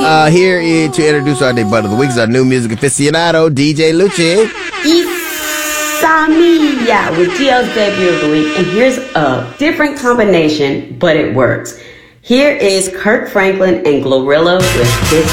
to introduce our debut of the week is our new music aficionado, DJ Lucci. Isamiya with GL's debut of the week. And here's a different combination, but it works. Here is Kirk Franklin and Glorilla with This